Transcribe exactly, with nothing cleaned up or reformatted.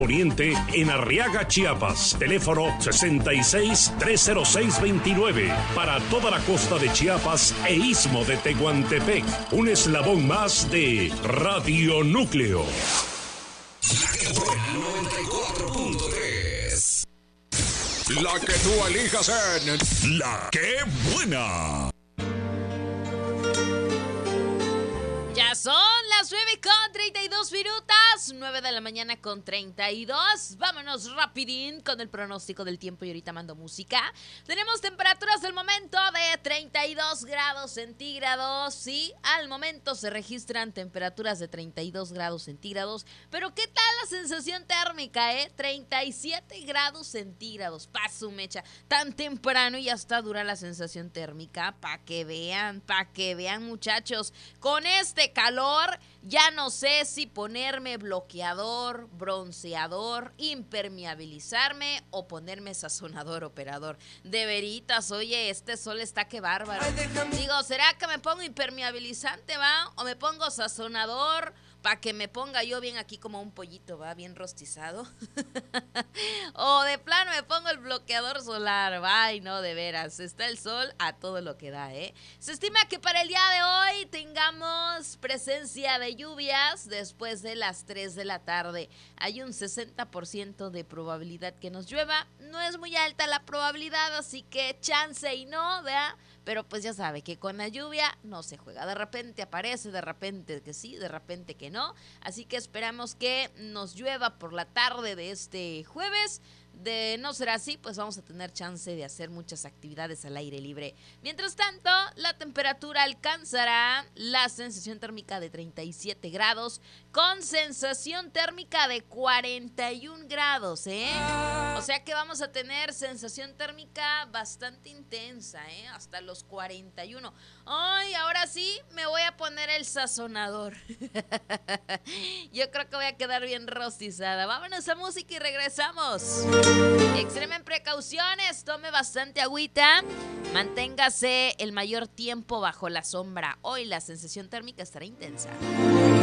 Oriente en Arriaga, Chiapas. Teléfono sesenta y seis, trescientos seis, veintinueve. Para toda la costa de Chiapas e Istmo de Tehuantepec. Un eslabón más de Radio Núcleo. La que buena noventa y cuatro punto tres. La que tú elijas en La que buena. Ya son las nueve con treinta y dos minutos, nueve de la mañana con treinta y dos. Vámonos rapidín con el pronóstico del tiempo y ahorita mando música. Tenemos temperaturas del momento de treinta y dos grados centígrados. Sí, al momento se registran temperaturas de treinta y dos grados centígrados. Pero ¿qué tal la sensación térmica, eh? treinta y siete grados centígrados. Pa' su mecha. Tan temprano y hasta dura la sensación térmica. Pa' que vean, pa' que vean, muchachos. Con este calor, ya no sé si ponerme bloqueador, bronceador, impermeabilizarme o ponerme sazonador operador. De veritas, oye, este sol está que bárbaro. Digo, ¿será que me pongo impermeabilizante, va? ¿O me pongo sazonador? Para que me ponga yo bien aquí como un pollito, va, bien rostizado. O de plano me pongo el bloqueador solar. Ay, no, de veras, está el sol a todo lo que da, ¿eh? Se estima que para el día de hoy tengamos presencia de lluvias después de las tres de la tarde. Hay un sesenta por ciento de probabilidad que nos llueva. No es muy alta la probabilidad, así que chance y no, ¿verdad? Pero pues ya sabe que con la lluvia no se juega. De repente aparece, de repente que sí, de repente que no. Así que esperamos que nos llueva por la tarde de este jueves. De no ser así, pues vamos a tener chance de hacer muchas actividades al aire libre. Mientras tanto, la temperatura alcanzará la sensación térmica de treinta y siete grados con sensación térmica de cuarenta y un grados, ¿eh? O sea que vamos a tener sensación térmica bastante intensa, ¿eh? Hasta los cuarenta y uno. Ay, ahora sí me voy a poner el sazonador. Yo creo que voy a quedar bien rostizada. Vámonos a música y regresamos. Extremen precauciones, tome bastante agüita, manténgase el mayor tiempo bajo la sombra. Hoy la sensación térmica estará intensa.